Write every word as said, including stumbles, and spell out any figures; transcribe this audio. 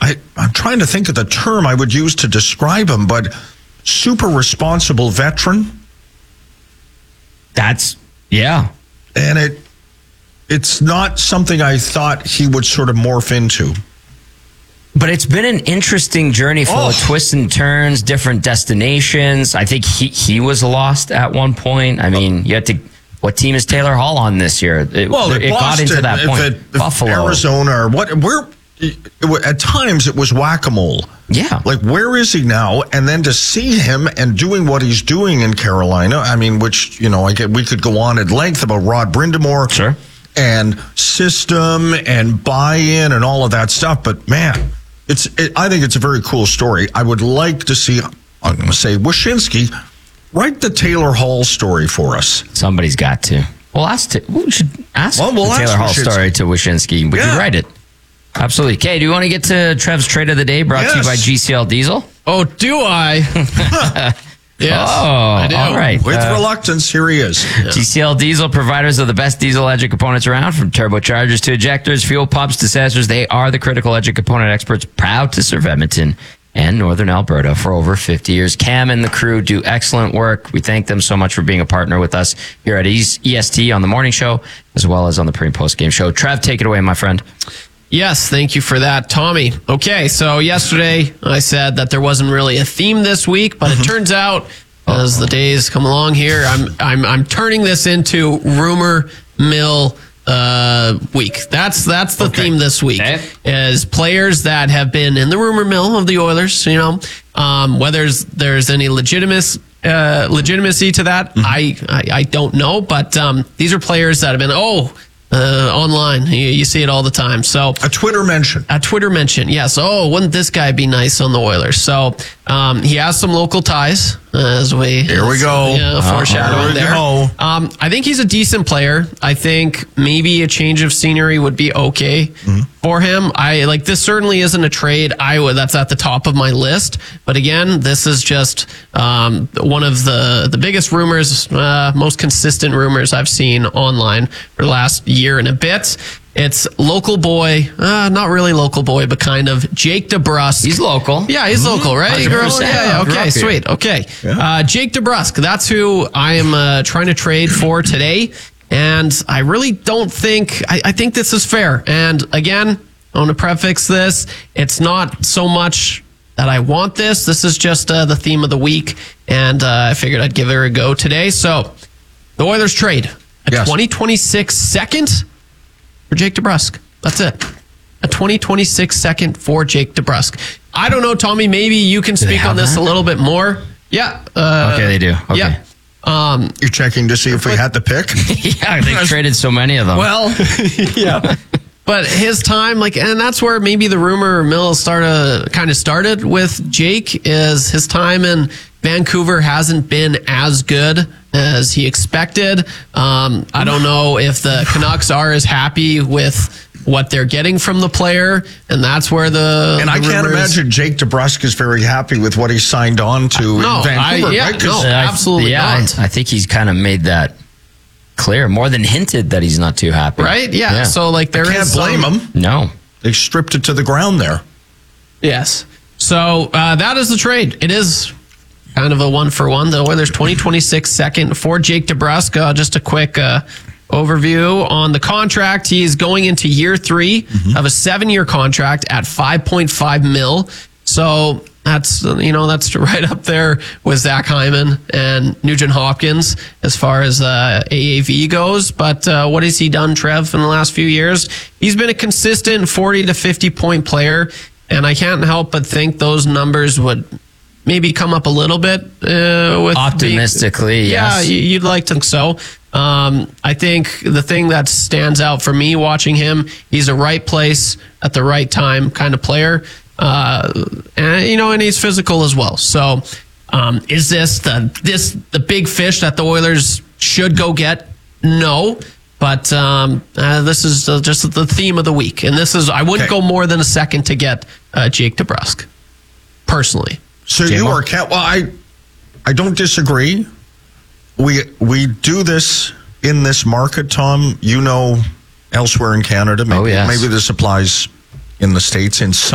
I, I'm trying to think of the term I would use to describe him, but super responsible veteran. That's, yeah. And it it's not something I thought he would sort of morph into. But it's been an interesting journey full oh. of twists and turns, different destinations. I think he, he was lost at one point. I mean, you had to... What team is Taylor Hall on this year? It, well, it got into that point. If it, if Buffalo, Arizona, or what? Where? It, at times it was whack-a-mole. Yeah. Like, where is he now? And then to see him and doing what he's doing in Carolina, I mean, which, you know, I get, we could go on at length about Rod Brindamore. Sure. And system and buy-in and all of that stuff. But, man, it's. It, I think it's a very cool story. I would like to see, I'm going to say, Wyshynski write the Taylor Hall story for us. Somebody's got to. We'll ask. To, we should ask well, we'll the ask Taylor Hall Wyshynski. story to Wyshynski. Would yeah. you write it? Absolutely. Okay, do you want to get to Trev's trade of the day brought yes. to you by G C L Diesel? Oh, do I? Yes, oh, I do. all right. With Uh, reluctance, here he is. Yeah. G C L Diesel, providers of the best diesel engine components around, from turbochargers to ejectors, fuel pumps to sensors. They are the critical engine component experts, proud to serve Edmonton and Northern Alberta for over fifty years. Cam and the crew do excellent work. We thank them so much for being a partner with us here at E S T on the morning show, as well as on the pre and post game show. Trev, take it away, my friend. Yes, thank you for that, Tommy. Okay, so yesterday I said that there wasn't really a theme this week, but mm-hmm. it turns out as the days come along here, I'm I'm I'm turning this into rumor mill uh, week. That's that's the okay. theme this week. Okay. Is players that have been in the rumor mill of the Oilers. You know, um, whether there's, there's any legitimacy uh, legitimacy to that, mm-hmm. I, I I don't know. But um, these are players that have been oh. Uh, online, you, you see it all the time. So a Twitter mention, a Twitter mention, yes. Oh, wouldn't this guy be nice on the Oilers? So um, he has some local ties. Uh, as we here we go, yeah, foreshadowing uh, there. Um, I think he's a decent player. I think maybe a change of scenery would be okay mm-hmm. for him. I like this. Certainly isn't a trade I would that's at the top of my list. But again, this is just um, one of the the biggest rumors, uh, most consistent rumors I've seen online for the last year and a bit. It's local boy, uh, not really local boy, but kind of Jake DeBrusk. He's local. Yeah, he's mm-hmm. local, right? Yeah, yeah, okay, sweet. Okay. Yeah. Uh, Jake DeBrusk, that's who I am uh, trying to trade for today. And I really don't think, I, I think this is fair. And again, I want to prefix this. It's not so much that I want this. This is just uh, the theme of the week. And uh, I figured I'd give it a go today. So the Oilers trade a yes. twenty twenty-six second for Jake DeBrusk. That's it. A twenty twenty-six second for Jake DeBrusk. I don't know, Tommy. Maybe you can speak on this that? a little bit more. Yeah. Uh, okay, they do. Okay. Yeah. Um, You're checking to see if we had the pick? Yeah, they traded so many of them. Well, yeah. But his time, like, and that's where maybe the rumor mill started, kind of started with Jake, is his time in Vancouver hasn't been as good as he expected. Um, I don't know if the Canucks are as happy with what they're getting from the player, and that's where the and the I can't imagine Jake DeBrusk is very happy with what he signed on to no, in Vancouver. I, yeah, right? no, absolutely yeah, not. I, I think he's kind of made that clear, more than hinted that he's not too happy. Right? Yeah. yeah. So like there I can't is blame some, him. No, they stripped it to the ground there. Yes. So uh, that is the trade. It is kind of a one for one. The Oilers twenty twenty-six second for Jake DeBrusk. Uh, just a quick uh, overview on the contract. He is going into year three mm-hmm. of a seven-year contract at five point five mil. So that's, you know, that's right up there with Zach Hyman and Nugent Hopkins as far as uh, A A V goes. But uh, what has he done, Trev, in the last few years? He's been a consistent forty to fifty point player, and I can't help but think those numbers would maybe come up a little bit. Uh, with Optimistically, the, yes. Yeah, you'd like to think so. Um, I think the thing that stands out for me watching him, he's a right place at the right time kind of player. Uh, and you know, and he's physical as well. So, um, is this the this the big fish that the Oilers should go get? No, but um, uh, this is uh, just the theme of the week, and this is I wouldn't okay. go more than a second to get uh, Jake DeBrusk, personally. So J-Mo? You are well. I I don't disagree. We we do this in this market, Tom. You know, elsewhere in Canada, maybe, oh, yes. maybe this applies in the States in some